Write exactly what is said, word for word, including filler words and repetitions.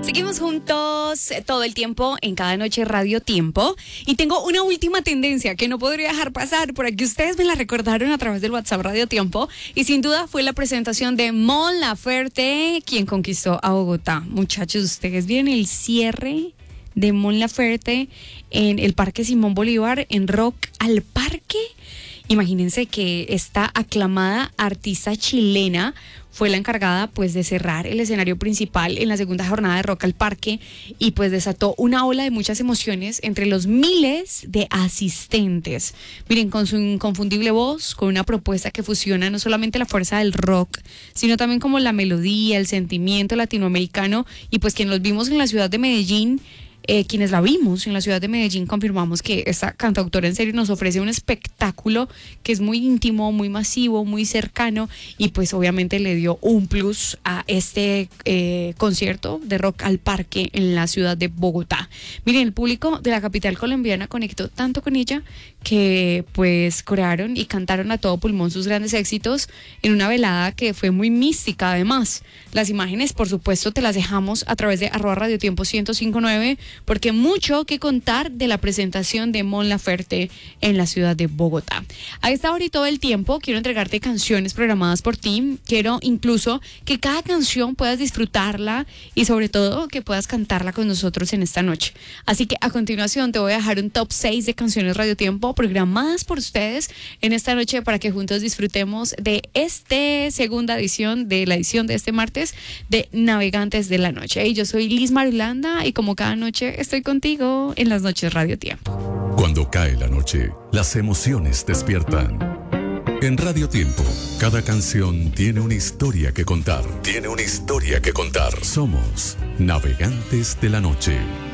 Seguimos juntos todo el tiempo en Cada Noche Radio Tiempo. Y tengo una última tendencia que no podría dejar pasar. Por aquí ustedes me la recordaron a través del WhatsApp Radio Tiempo. Y sin duda fue la presentación de Mon Laferte, quien conquistó a Bogotá. Muchachos, ustedes vieron el cierre de Mon Laferte en el Parque Simón Bolívar, en Rock al Parque. Imagínense que esta aclamada artista chilena fue la encargada pues de cerrar el escenario principal en la segunda jornada de Rock al Parque y pues desató una ola de muchas emociones entre los miles de asistentes. Miren, con su inconfundible voz, con una propuesta que fusiona no solamente la fuerza del rock, sino también como la melodía, el sentimiento latinoamericano, y pues quien los vimos en la ciudad de Medellín, Eh, quienes la vimos en la ciudad de Medellín, confirmamos que esta cantautora en serio nos ofrece un espectáculo que es muy íntimo, muy masivo, muy cercano, y pues obviamente le dio un plus a este eh, concierto de Rock al Parque en la ciudad de Bogotá. Miren, el público de la capital colombiana conectó tanto con ella que pues corearon y cantaron a todo pulmón sus grandes éxitos en una velada que fue muy mística. Además, las imágenes por supuesto te las dejamos a través de arroba Radio Tiempo ciento cinco punto nueve, porque mucho que contar de la presentación de Mon Laferte en la ciudad de Bogotá. A esta hora y todo el tiempo quiero entregarte canciones programadas por ti. Quiero incluso que cada canción puedas disfrutarla y sobre todo que puedas cantarla con nosotros en esta noche. Así que a continuación te voy a dejar un top seis de canciones Radio Tiempo programadas por ustedes en esta noche para que juntos disfrutemos de esta segunda edición de la edición de este martes de Navegantes de la Noche. Y yo soy Liz Marulanda y como cada noche estoy contigo en las noches Radio Tiempo. Cuando cae la noche, las emociones despiertan. En Radio Tiempo, cada canción tiene una historia que contar. Tiene una historia que contar. Somos Navegantes de la Noche.